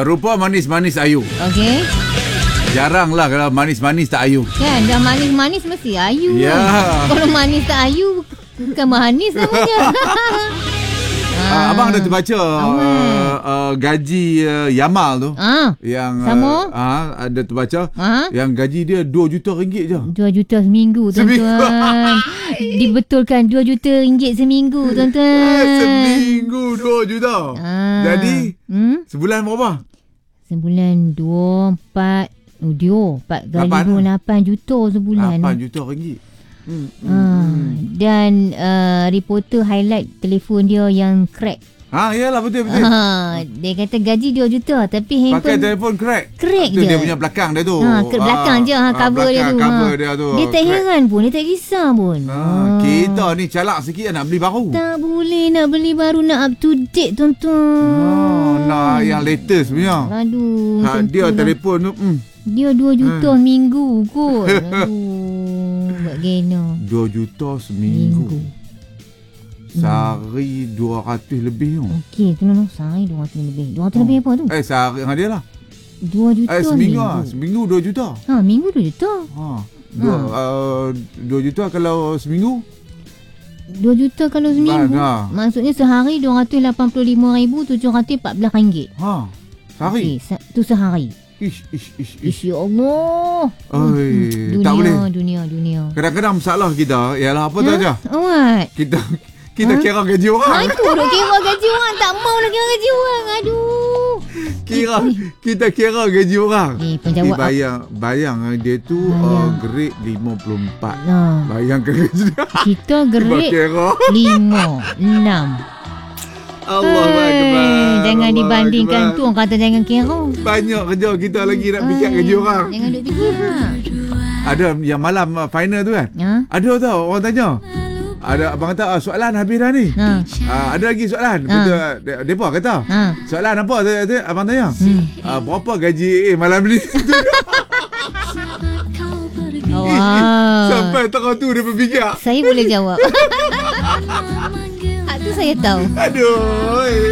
Rupa manis-manis ayu. Okey. Jarang lah kalau manis-manis tak ayu. Kan, dah manis-manis mesti ayu. Ya. Kalau manis tak ayu, bukan manis namanya. Abang ada terbaca gaji Yamal tu. Yang sama? Ada terbaca yang gaji dia RM2 juta je. 2 juta seminggu, tuan-tuan. Dibetulkan 2 juta ringgit seminggu, tuan-tuan. Seminggu 2 juta. Jadi sebulan berapa? Sebulan 4 kali 8 juta sebulan. 8 juta ringgit. Dan reporter highlight telefon dia yang crack. Yalah betul. Dia kata gaji 2 juta tapi handphone pakai telefon crack je. Dia punya belakang dia tu. Belakang je cover dia tu. Dia tak heran pun, dia tak kisah pun. Kita ni calak sikit nak beli baru. Tak boleh nak beli baru, nak up to date, tuan-tuan. Nak yang latest punya. Aduh. Dia telefon tu dia 2 juta seminggu kot. Aduh, buat gena. 2 juta seminggu. Sehari 200 lebih tu. Okey, tu noh, sehari 200 lebih. 200 lebih apa tu? Sehari dengan dia lah. 2 juta seminggu seminggu 2 juta. Minggu 2 juta. 2 juta kalau seminggu. 2 juta kalau seminggu. Maksudnya sehari RM285,714. Sehari. Tu sehari. Ish. Ya Allah. Dunia. Kadang-kadang masalah kita ialah apa tahu je? What? Kita kira gaji orang. Itu duk kira gaji orang. Tak mau nak kira gaji orang. Aduh. Kita kira gaji orang. Penjawab. Bayang dia tu grade 54. Bayangkan gaji dia. Kita grade 5, 6. Allah Akbar. Jangan dibandingkan tu. Orang kata jangan kira. Banyak kerja kita lagi nak fikir gaji orang. Jangan duk fikir. Ada yang malam final tu kan? Ada tau orang tanya. Ada abang kata soalan habis dah ni. Ada lagi soalan. Depa kata. Soalan apa abang tanya? Berapa gaji malam ni? Sampai tengah tu dia berfikir. Saya boleh jawab. Itu saya tahu. Aduh.